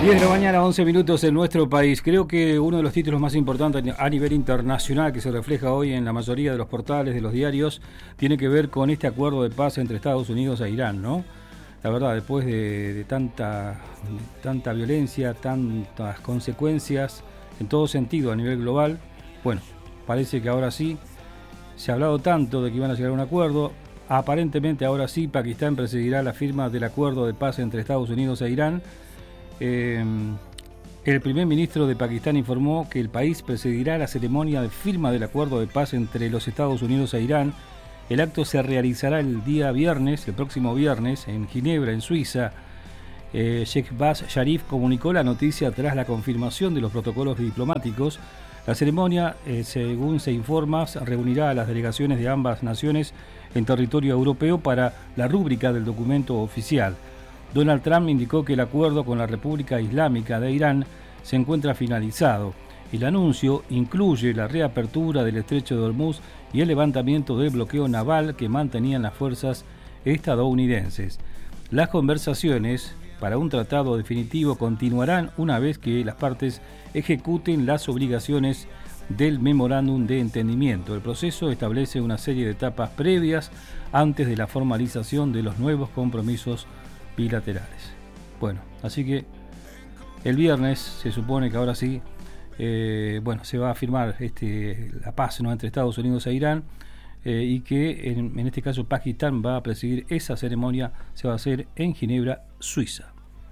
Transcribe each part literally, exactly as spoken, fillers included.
diez de la mañana, once minutos en nuestro país. Creo que uno de los títulos más importantes a nivel internacional que se refleja hoy en la mayoría de los portales de los diarios tiene que ver con este acuerdo de paz entre Estados Unidos e Irán, ¿no? La verdad, después de, de tanta, de tanta violencia, tantas consecuencias en todo sentido a nivel global, bueno, parece que ahora sí se ha hablado tanto de que iban a llegar a un acuerdo. Aparentemente ahora sí Pakistán presidirá la firma del acuerdo de paz entre Estados Unidos e Irán. Eh, el primer ministro de Pakistán informó que el país presidirá la ceremonia de firma del acuerdo de paz entre los Estados Unidos e Irán. El acto se realizará el día viernes, el próximo viernes, en Ginebra, en Suiza. Eh, Sheikh Baz Sharif comunicó la noticia tras la confirmación de los protocolos diplomáticos. La ceremonia, eh, según se informa, reunirá a las delegaciones de ambas naciones en territorio europeo para la rúbrica del documento oficial. Donald Trump indicó que el acuerdo con la República Islámica de Irán se encuentra finalizado. El anuncio incluye la reapertura del estrecho de Hormuz y el levantamiento del bloqueo naval que mantenían las fuerzas estadounidenses. Las conversaciones para un tratado definitivo continuarán una vez que las partes ejecuten las obligaciones del memorándum de entendimiento. El proceso establece una serie de etapas previas antes de la formalización de los nuevos compromisos bilaterales. Bueno, así que el viernes se supone que ahora sí, eh, bueno, se va a firmar este, la paz, ¿no?, entre Estados Unidos e Irán, eh, y que en, en este caso Pakistán va a presidir esa ceremonia. Se va a hacer en Ginebra, Suiza.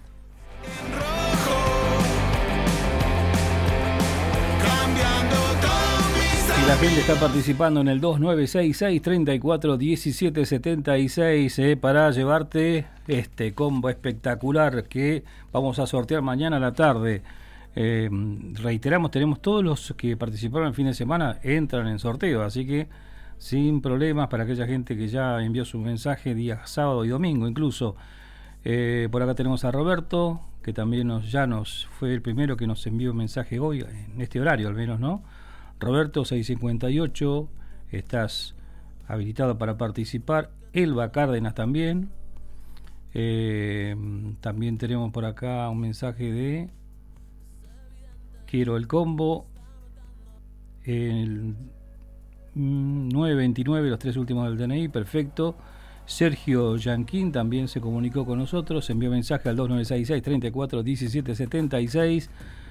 Y la gente está participando en el dos nueve seis seis, tres cuatro, uno siete siete seis eh, para llevarte este combo espectacular que vamos a sortear mañana a la tarde. Eh, reiteramos, tenemos todos los que participaron el fin de semana, entran en sorteo, así que sin problemas para aquella gente que ya envió su mensaje día sábado y domingo incluso. Eh, por acá tenemos a Roberto, que también nos, ya nos fue el primero que nos envió un mensaje hoy, en este horario al menos, ¿no? Roberto seiscientos cincuenta y ocho, estás habilitado para participar. Elba Cárdenas también. Eh, también tenemos por acá un mensaje de quiero el combo. El nueve veintinueve, los tres últimos del D N I, perfecto. Sergio Yanquín también se comunicó con nosotros, envió mensaje al dos nueve seis seis, tres cuatro, uno siete siete seis.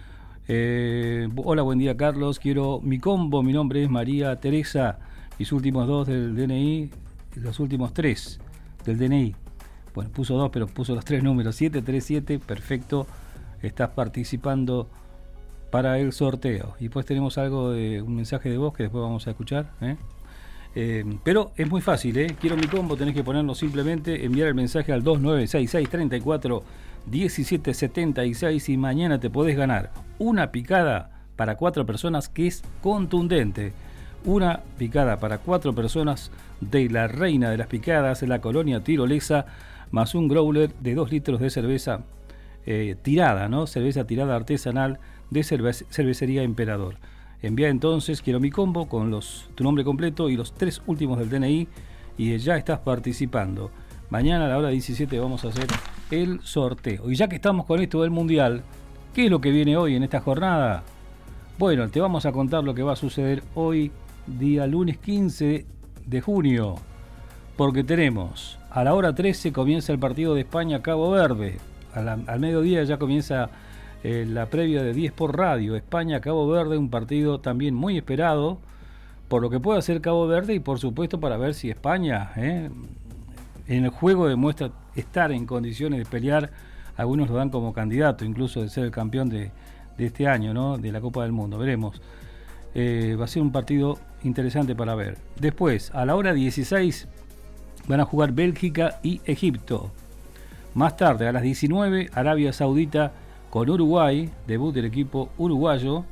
Eh, hola, buen día Carlos, quiero mi combo, mi nombre es María Teresa, mis últimos dos del D N I, los últimos tres del D N I, bueno, puso dos pero puso los tres números, siete tres siete, perfecto, estás participando para el sorteo. Y después tenemos algo de un mensaje de voz que después vamos a escuchar, ¿eh? Eh, pero es muy fácil, ¿eh? Quiero mi combo, tenés que ponerlo simplemente, enviar el mensaje al dos nueve seis seis, tres cuatro, uno siete siete seis y mañana te podés ganar una picada para cuatro personas que es contundente. Una picada para cuatro personas de la reina de las picadas, la colonia tirolesa, más un growler de dos litros de cerveza eh, tirada, ¿no? Cerveza tirada artesanal de cerve- cervecería Emperador. Envía entonces quiero mi combo con los, tu nombre completo y los tres últimos del D N I y ya estás participando. Mañana a la hora diecisiete vamos a hacer el sorteo. Y ya que estamos con esto del Mundial, ¿qué es lo que viene hoy en esta jornada? Bueno, te vamos a contar lo que va a suceder hoy, día lunes quince de junio, porque tenemos a la hora trece comienza el partido de España-Cabo Verde. A la, al mediodía ya comienza eh, la previa de diez por radio, España-Cabo Verde, un partido también muy esperado por lo que puede hacer Cabo Verde y por supuesto para ver si España eh, en el juego demuestra estar en condiciones de pelear. Algunos lo dan como candidato incluso de ser el campeón de, de este año, ¿no?, de la Copa del Mundo, veremos. Eh, va a ser un partido interesante para ver. Después, a la hora dieciséis van a jugar Bélgica y Egipto. Más tarde, a las diecinueve, Arabia Saudita con Uruguay, debut del equipo uruguayo.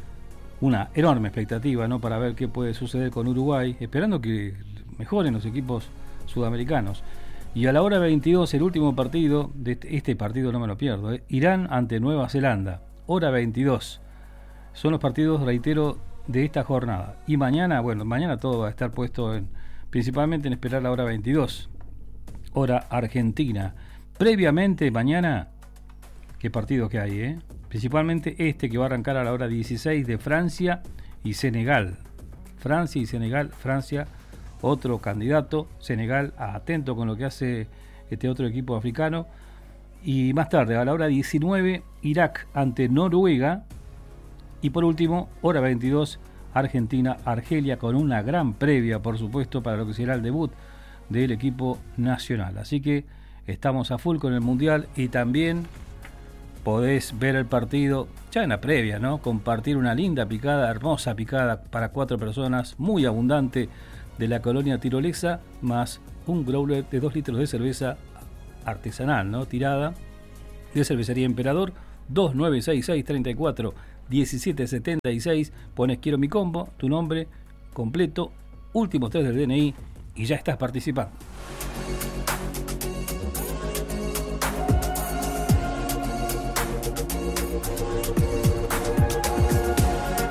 Una enorme expectativa, ¿no?, para ver qué puede suceder con Uruguay, esperando que mejoren los equipos sudamericanos. Y a la hora veintidós, el último partido, de este, este partido no me lo pierdo, ¿eh? Irán ante Nueva Zelanda, hora veintidós. Son los partidos, reitero, de esta jornada. Y mañana, bueno, mañana todo va a estar puesto en, principalmente en esperar la hora veintidós, hora argentina. Previamente, mañana, Qué partidos que hay, ¿eh? Principalmente este que va a arrancar a la hora dieciséis de Francia y Senegal. Francia y Senegal. Francia, otro candidato. Senegal, atento con lo que hace este otro equipo africano. Y más tarde, a la hora diecinueve, Irak ante Noruega. Y por último, hora veintidós, Argentina-Argelia, con una gran previa, por supuesto, para lo que será el debut del equipo nacional. Así que estamos a full con el Mundial y también podés ver el partido ya en la previa, ¿no? Compartir una linda picada, hermosa picada para cuatro personas, muy abundante, de la colonia tirolesa, más un growler de dos litros de cerveza artesanal, ¿no? Tirada de Cervecería Emperador. Dos nueve seis seis, treinta y cuatro, diecisiete setenta y seis. Pones quiero mi combo, tu nombre completo, últimos tres del D N I y ya estás participando.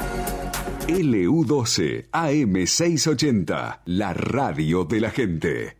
L U doce A M seiscientos ochenta, la radio de la gente.